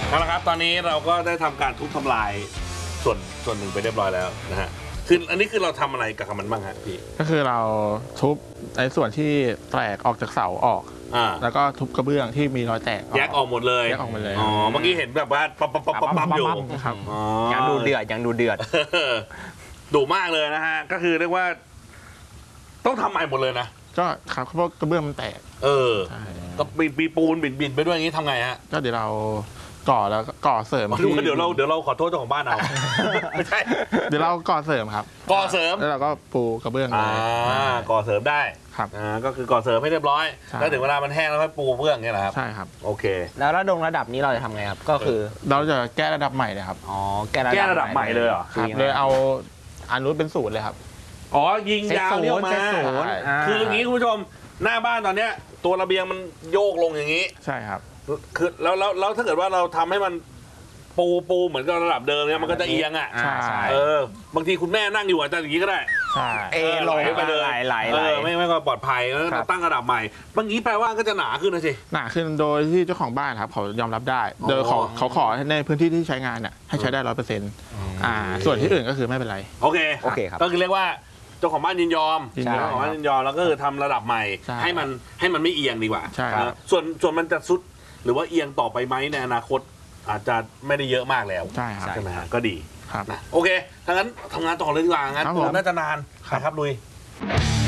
เอาละครับตอนนี้เราก็ได้ทำการทุบทำลายส่วนหนึ่งไปเรียบร้อยแล้วนะฮะคืออันนี้คือเราทำอะไรกับมันบ้างฮะพี่ก็คือเราทุบในส่วนที่แตกออกจากเสาออกแล้วก็ทุบกระเบื้องที่มีรอยแตกแยกออกหมดเลยแยกออกหมดเลยอ๋อเมื่อกี้เห็นแบบว่าปั๊มอยู่ครับยังดูเดือดดุมากเลยนะฮะก็คือเรียกว่าต้องทำใหม่หมดเลยนะก็ครับเพราะกระเบื้องมันแตกก็มีปูนบินไปด้วยอย่างนี้ทำไงฮะก็เดี๋ยวเราก่อแล้วก่อเสริมเดี๋ยวเราขอโทษเจ้าของบ้านเอาไม่ใช่เดี๋ยวเราก่อเสริมครับก่อเสริมแล้วเราก็ปูกระเบื้องเลยก่อเสริมได้ครับก็คือก่อเสริมให้เรียบร้อยแล้วถึงเวลามันแห้งแล้วค่อยปูเบื้องเงี้ยเหรอครับใช่ครับโอเคแล้วระดับนี้เราจะทำไงครับก็คือเราจะแก้ระดับใหม่เลยครับแก้ระดับใหม่เลยเหรอครับเลยเอาอันนู้นเป็นศูนย์เลยครับยิงยาวเนี่ยมาคืออย่างนี้คุณผู้ชมหน้าบ้านตอนเนี้ยตัวระเบียงมันโยกลงอย่างนี้ใช่ครับคือแล้วถ้าเกิดว่าเราทำให้มันปูเหมือนกับระดับเดิมเนี่ยมันก็จะเอียงอ่ะบางทีคุณแม่นั่งอยู่อาจจะอย่างนี้ก็ได้ลอยไปเลยไม่ก็ปลอดภัยแล้วตั้งระดับใหม่บางทีแปลว่าก็จะหนาขึ้นนะสิหนาขึ้นโดยที่เจ้าของบ้านครับเขายอมรับได้โดยเขาขอในพื้นที่ที่ใช้งานเนี่ยให้ใช้ได้100%ส่วนที่อื่นก็คือไม่เป็นไรโอเคครับก็คือเรียกว่าเจ้าของบ้านยินยอมแล้วก็คือทำระดับใหม่ให้มันไม่เอียงดีกว่าส่วนมันจะซุดหรือว่าเอียงต่อไปไหมในอนาคตอาจจะไม่ได้เยอะมากแล้วใช่ไหมฮะก็ดีโอเคถ้างั้นทำงานต่อเลยดีกว่างั้นน่าจะนานครับลุย